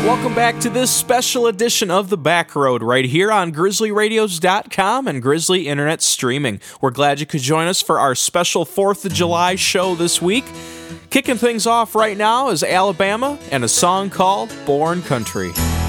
Welcome back to this special edition of The Back Road right here on GrizzlyRadios.com and Grizzly Internet Streaming. We're glad you could join us for our special 4th of July show this week. Kicking things off right now is Alabama and a song called Born Country.